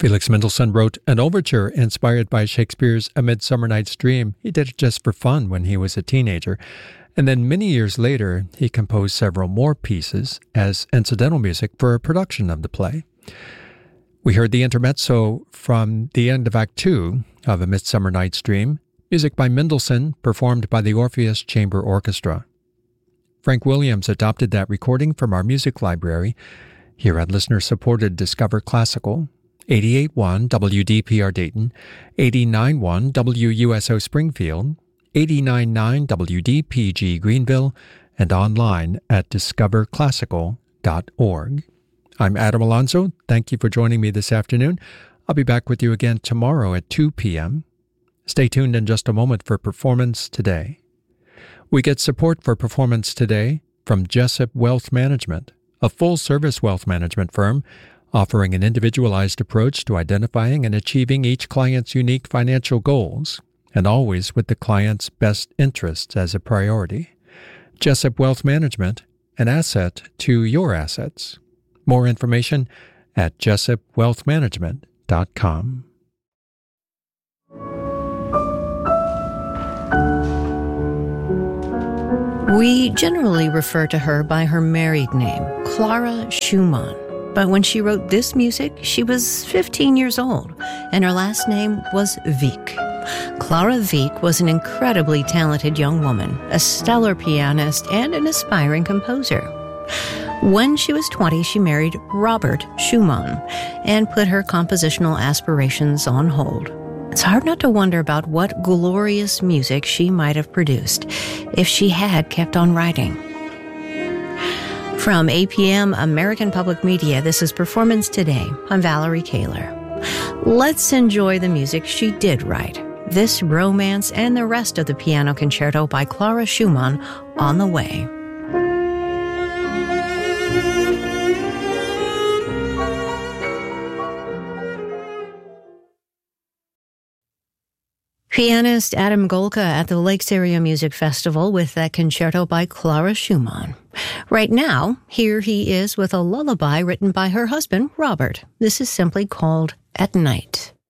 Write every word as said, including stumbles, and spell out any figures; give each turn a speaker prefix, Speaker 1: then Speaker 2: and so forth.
Speaker 1: Felix Mendelssohn wrote an overture inspired by Shakespeare's A Midsummer Night's Dream. He did it just for fun when he was a teenager. And then many years later, he composed several more pieces as incidental music for a production of the play. We heard the intermezzo from the end of Act Two of A Midsummer Night's Dream, music by Mendelssohn, performed by the Orpheus Chamber Orchestra. Frank Williams adopted that recording from our music library here at listener-supported Discover Classical, eighty-eight point one W D P R Dayton, eighty-nine point one W U S O Springfield, eighty-nine point nine W D P G Greenville, and online at discover classical dot org. I'm Adam Alonso. Thank you for joining me this afternoon. I'll be back with you again tomorrow at two p.m. Stay tuned in just a moment for Performance Today. We get support for Performance Today from Jessup Wealth Management, a full-service wealth management firm offering an individualized approach to identifying and achieving each client's unique financial goals, and always with the client's best interests as a priority. Jessup Wealth Management, an asset to your assets. More information at jessup wealth management dot com.
Speaker 2: We generally refer to her by her married name, Clara Schumann. But when she wrote this music, she was fifteen years old, and her last name was Wieck. Clara Wieck was an incredibly talented young woman, a stellar pianist, and an aspiring composer. When she was twenty, she married Robert Schumann and put her compositional aspirations on hold. It's hard not to wonder about what glorious music she might have produced if she had kept on writing. From A P M American Public Media, this is Performance Today. I'm Valerie Kaler. Let's enjoy the music she did write. This Romance and the rest of the Piano Concerto by Clara Schumann on the way. Pianist Adam Golka at the Lakes Area Music Festival with that concerto by Clara Schumann. Right now, here he is with a lullaby written by her husband, Robert. This is simply called At Night.